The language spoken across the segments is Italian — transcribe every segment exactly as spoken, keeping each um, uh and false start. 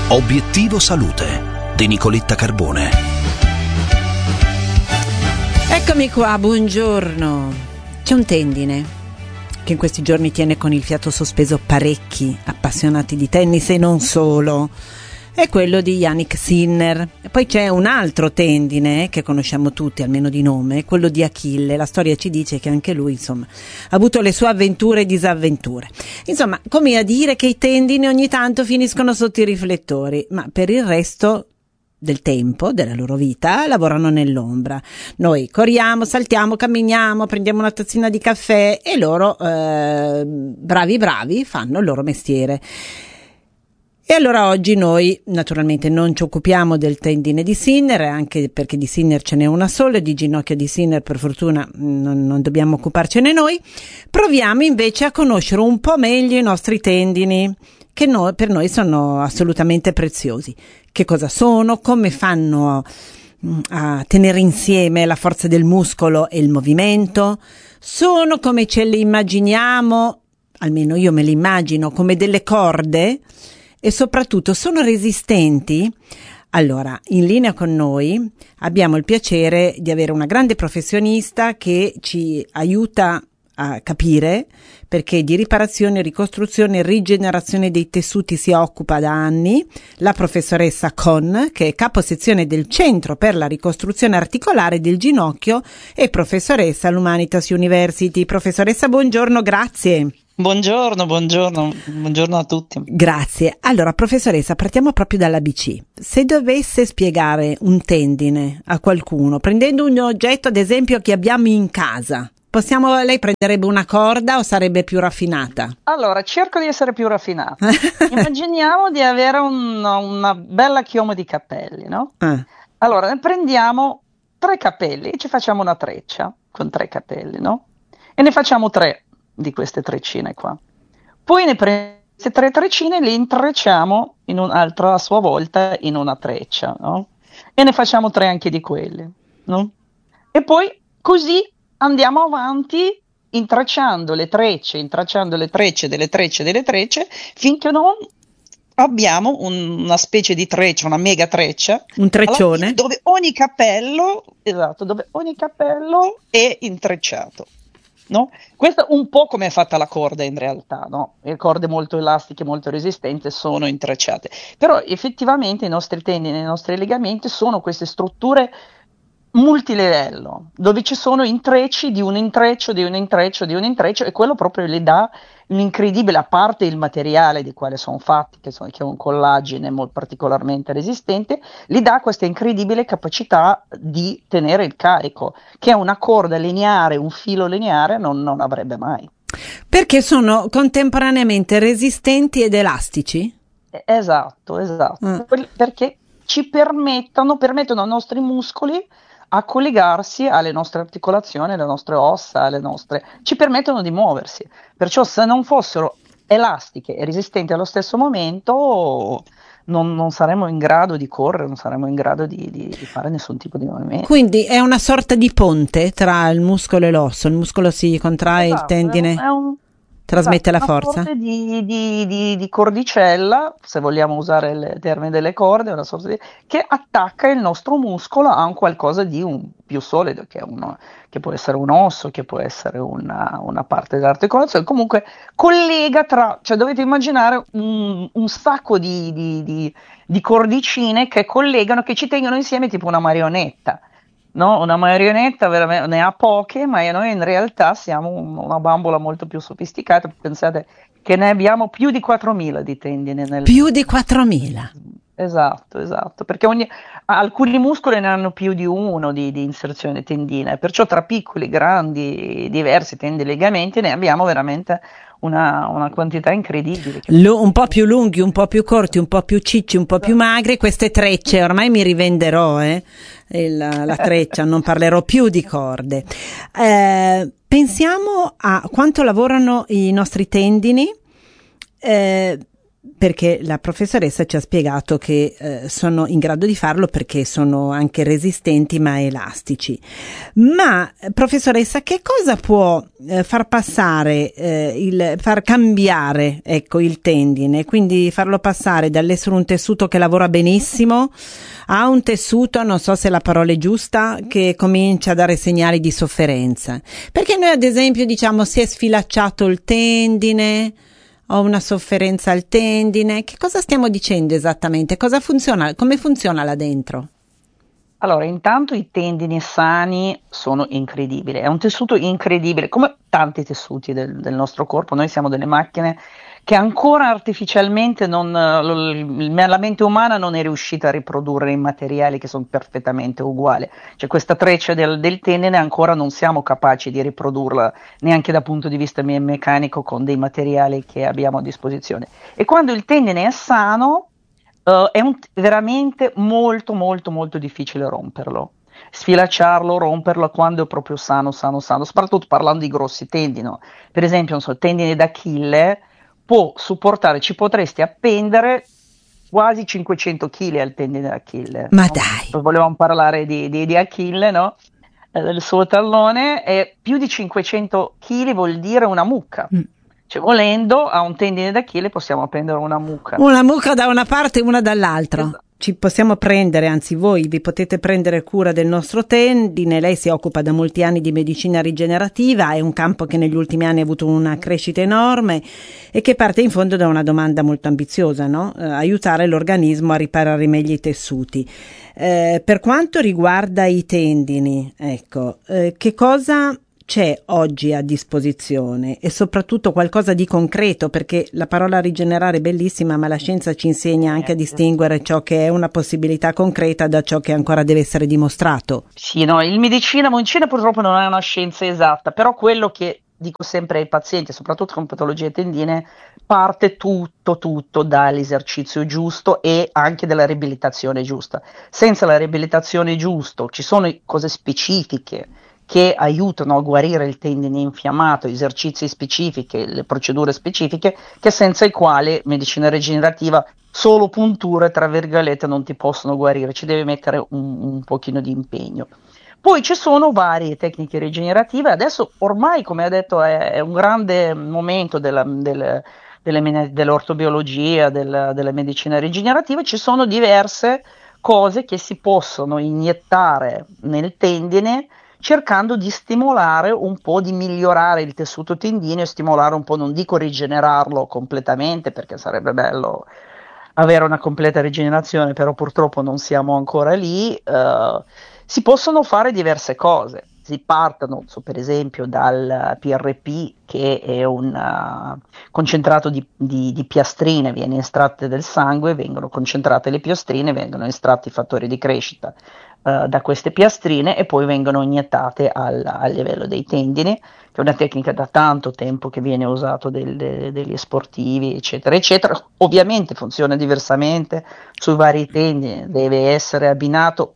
Obiettivo Salute di Nicoletta Carbone. Eccomi qua, buongiorno. C'è un tendine che in questi giorni tiene con il fiato sospeso parecchi appassionati di tennis e non solo. È quello di Jannik Sinner. E poi c'è un altro tendine che conosciamo tutti, almeno di nome, quello di Achille. La storia ci dice che anche lui, insomma, ha avuto le sue avventure e disavventure. Insomma, come a dire che i tendini ogni tanto finiscono sotto i riflettori, ma per il resto del tempo della loro vita lavorano nell'ombra. Noi corriamo, saltiamo, camminiamo, prendiamo una tazzina di caffè e loro, eh, bravi bravi, fanno il loro mestiere. E allora oggi noi naturalmente non ci occupiamo del tendine di Sinner, anche perché di Sinner ce n'è una sola, di ginocchio di Sinner per fortuna non, non dobbiamo occuparcene noi. Proviamo invece a conoscere un po' meglio i nostri tendini, che no, per noi sono assolutamente preziosi. Che cosa sono, come fanno a tenere insieme la forza del muscolo e il movimento, sono come ce li immaginiamo, almeno io me li immagino, come delle corde, e soprattutto sono resistenti. Allora, in linea con noi abbiamo il piacere di avere una grande professionista che ci aiuta a capire, perché di riparazione, ricostruzione e rigenerazione dei tessuti si occupa da anni, la professoressa Con, che è capo sezione del Centro per la ricostruzione articolare del ginocchio e professoressa all'Humanitas University. Professoressa, buongiorno, grazie. Buongiorno, buongiorno, buongiorno a tutti. Grazie. Allora, professoressa, partiamo proprio dall'A B C. Se dovesse spiegare un tendine a qualcuno, prendendo un oggetto, ad esempio, che abbiamo in casa, possiamo, lei prenderebbe una corda o sarebbe più raffinata? Allora, cerco di essere più raffinata. Immaginiamo di avere un, una bella chioma di capelli, no? Eh. Allora, ne prendiamo tre capelli e ci facciamo una treccia con tre capelli, no? E ne facciamo tre di queste treccine qua. Poi ne prendiamo queste tre treccine e le intrecciamo in un'altra a sua volta in una treccia, no? E ne facciamo tre anche di quelle, no? E poi così andiamo avanti intrecciando le trecce, intrecciando le trecce delle trecce delle trecce finché non abbiamo un, una specie di treccia, una mega treccia, un treccione fine, dove ogni capello, esatto, dove ogni capello è intrecciato. No? Questo è un po' come è fatta la corda in realtà, no? Le corde molto elastiche, molto resistenti sono intrecciate, però effettivamente i nostri tendini, i nostri legamenti sono queste strutture multilivello, dove ci sono intrecci di un intreccio, di un intreccio, di un intreccio, e quello proprio le dà un'incredibile, a parte il materiale di quale sono fatti, che, sono, che è un collagene molto particolarmente resistente, gli dà questa incredibile capacità di tenere il carico, che una corda lineare, un filo lineare non, non avrebbe mai. Perché sono contemporaneamente resistenti ed elastici? Esatto, esatto, mm. perché ci permettono, permettono ai nostri muscoli a collegarsi alle nostre articolazioni, alle nostre ossa, alle nostre, ci permettono di muoversi. Perciò se non fossero elastiche e resistenti allo stesso momento non, non saremmo in grado di correre, non saremmo in grado di, di, di fare nessun tipo di movimento. Quindi è una sorta di ponte tra il muscolo e l'osso, il muscolo si contrae, esatto, il tendine è un, trasmette esatto, la forza? Una sorta di, di, di, di cordicella, se vogliamo usare il termine delle corde, una sorta di, che attacca il nostro muscolo a un qualcosa di un, più solido, che, è uno, che può essere un osso, che può essere una, una parte dell'articolazione, comunque collega tra, cioè dovete immaginare un, un sacco di, di, di, di cordicine che collegano, che ci tengono insieme tipo una marionetta. No, una marionetta veramente ne ha poche, ma noi in realtà siamo una bambola molto più sofisticata. Pensate che ne abbiamo più di quattromila di tendine. Nel... Più di quattromila? Esatto, esatto, perché ogni, alcuni muscoli ne hanno più di uno di, di inserzione tendine, perciò tra piccoli, grandi, diversi tendini e legamenti ne abbiamo veramente una, una quantità incredibile. L- un po' più lunghi, un po' più corti, un po' più cicci, un po' più magri, queste trecce, ormai mi rivenderò, eh, il, la treccia, non parlerò più di corde. Eh, pensiamo a quanto lavorano i nostri tendini, eh, perché la professoressa ci ha spiegato che eh, sono in grado di farlo perché sono anche resistenti ma elastici. Ma professoressa, che cosa può eh, far passare, eh, il, far cambiare ecco il tendine, quindi farlo passare dall'essere un tessuto che lavora benissimo a un tessuto, non so se la parola è giusta, che comincia a dare segnali di sofferenza? Perché noi ad esempio diciamo si è sfilacciato il tendine, ho una sofferenza al tendine. Che cosa stiamo dicendo esattamente? Cosa funziona? Come funziona là dentro? Allora, intanto i tendini sani sono incredibili, è un tessuto incredibile, come tanti tessuti del, del nostro corpo. Noi siamo delle macchine che ancora artificialmente non, la mente umana non è riuscita a riprodurre i materiali che sono perfettamente uguali. Cioè questa treccia del, del tendine ancora non siamo capaci di riprodurla neanche dal punto di vista me- meccanico con dei materiali che abbiamo a disposizione. E quando il tendine è sano, Uh, è un, veramente molto molto molto difficile romperlo, sfilacciarlo, romperlo quando è proprio sano, sano, sano, soprattutto parlando di grossi tendini. No? Per esempio, non so, il tendine d'Achille può supportare, ci potresti appendere quasi cinquecento chili al tendine d'Achille. Ma No? dai! Volevamo parlare di, di, di Achille, no? Eh, del suo tallone, e più di cinquecento chili vuol dire una mucca. Mm. Cioè, volendo, a un tendine d'Achille possiamo appendere una mucca. Una mucca da una parte e una dall'altra. Esatto. Ci possiamo prendere, anzi voi vi potete prendere cura del nostro tendine. Lei si occupa da molti anni di medicina rigenerativa, è un campo che negli ultimi anni ha avuto una crescita enorme e che parte in fondo da una domanda molto ambiziosa, no? Eh, aiutare l'organismo a riparare meglio i tessuti. Eh, per quanto riguarda i tendini, ecco, eh, che cosa c'è oggi a disposizione e soprattutto qualcosa di concreto, perché la parola rigenerare è bellissima, ma la scienza ci insegna anche a distinguere ciò che è una possibilità concreta da ciò che ancora deve essere dimostrato. Sì, no, il medicina, medicina purtroppo non è una scienza esatta, però quello che dico sempre ai pazienti, soprattutto con patologie tendine, parte tutto, tutto dall'esercizio giusto e anche dalla riabilitazione giusta. Senza la riabilitazione giusta ci sono cose specifiche che aiutano a guarire il tendine infiammato, esercizi specifici, le procedure specifiche, che senza i quali medicina rigenerativa, solo punture, tra virgolette, non ti possono guarire, ci deve mettere un, un pochino di impegno. Poi ci sono varie tecniche rigenerative, adesso ormai, come ha detto, è, è un grande momento della, del, delle, dell'ortobiologia, della, della medicina rigenerativa, ci sono diverse cose che si possono iniettare nel tendine, cercando di stimolare un po', di migliorare il tessuto tendineo, stimolare un po', non dico rigenerarlo completamente, perché sarebbe bello avere una completa rigenerazione, però purtroppo non siamo ancora lì. Uh, si possono fare diverse cose. Si partono, so, per esempio, dal P R P, che è un uh, concentrato di, di, di piastrine, viene estratte del sangue, vengono concentrate le piastrine, vengono estratti i fattori di crescita uh, da queste piastrine e poi vengono iniettate al, al livello dei tendini, che è una tecnica da tanto tempo che viene usato del, de, degli sportivi, eccetera, eccetera. Ovviamente funziona diversamente sui vari tendini, deve essere abbinato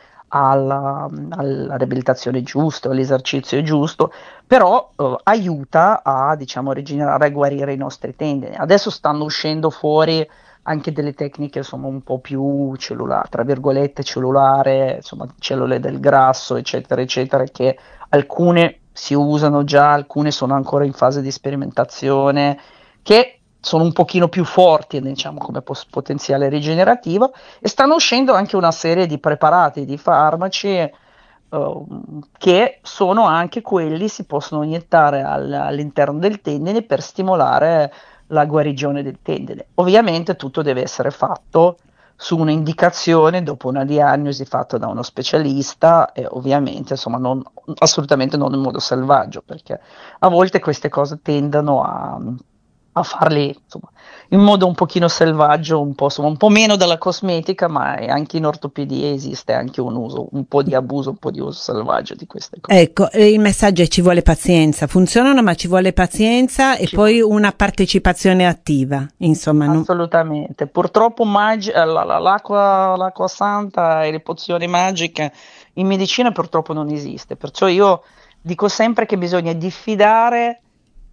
alla, alla riabilitazione giusta, all'esercizio giusto, però eh, aiuta a, diciamo, rigenerare e guarire i nostri tendini. Adesso stanno uscendo fuori anche delle tecniche, insomma, un po' più cellulari, tra virgolette cellulare, insomma, cellule del grasso, eccetera, eccetera, che alcune si usano già, alcune sono ancora in fase di sperimentazione, che sono un pochino più forti, diciamo, come pos- potenziale rigenerativo, e stanno uscendo anche una serie di preparati, di farmaci, uh, che sono anche quelli, si possono iniettare al- all'interno del tendine per stimolare la guarigione del tendine. Ovviamente tutto deve essere fatto su un'indicazione, dopo una diagnosi fatta da uno specialista, e ovviamente, insomma, non, assolutamente non in modo selvaggio, perché a volte queste cose tendono a a farli, insomma, in modo un pochino selvaggio, un po', insomma, un po' meno della cosmetica, ma anche in ortopedia esiste anche un uso, un po' di abuso, un po' di uso selvaggio di queste cose. Ecco, il messaggio è: ci vuole pazienza, funzionano, ma ci vuole pazienza e Ci poi vuole. una partecipazione attiva, insomma. Non... Assolutamente, purtroppo magi- la- la- l'acqua, l'acqua santa e le pozioni magiche in medicina purtroppo non esiste, perciò io dico sempre che bisogna diffidare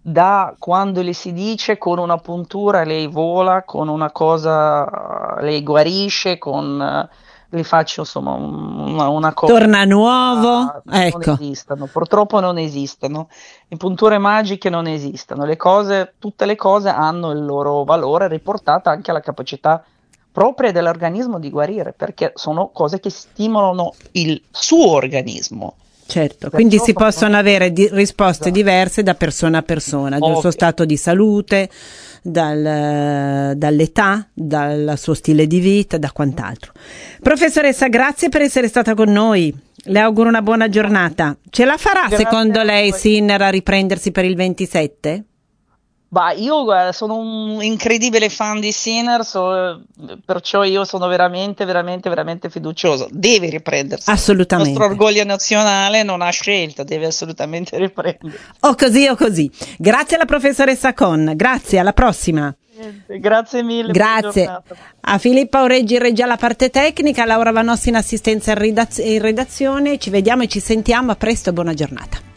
da quando le si dice con una puntura lei vola, con una cosa lei guarisce, con le faccio insomma una, una cosa. Torna nuovo, non ecco. esistono, purtroppo non esistono. Le punture magiche non esistono, le cose, tutte le cose hanno il loro valore, riportata anche alla capacità propria dell'organismo di guarire, perché sono cose che stimolano il suo organismo. Certo, quindi si possono avere di risposte esatto. diverse da persona a persona, dal suo stato di salute, dal, dall'età, dal suo stile di vita, da quant'altro. Professoressa, grazie per essere stata con noi. Le auguro una buona giornata. Ce la farà Grazie secondo lei voi. Sinner a riprendersi per il ventisette? Bah, io guarda, sono un incredibile fan di Sinner, so, perciò io sono veramente, veramente, veramente fiducioso. Deve riprendersi. Assolutamente. Il nostro orgoglio nazionale non ha scelta, deve assolutamente riprendersi. O così o così. Grazie alla professoressa Con, grazie, alla prossima. Grazie mille. Grazie a Filippa Oreggi regge alla parte tecnica, Laura Vanossi in assistenza in redazione. Ci vediamo e ci sentiamo, a presto e buona giornata.